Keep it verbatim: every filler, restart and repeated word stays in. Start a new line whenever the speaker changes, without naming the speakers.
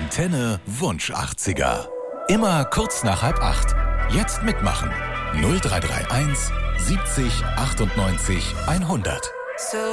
Antenne Wunsch achtziger. Immer kurz nach halb acht. Jetzt mitmachen. null drei drei eins siebzig achtundneunzig hundert.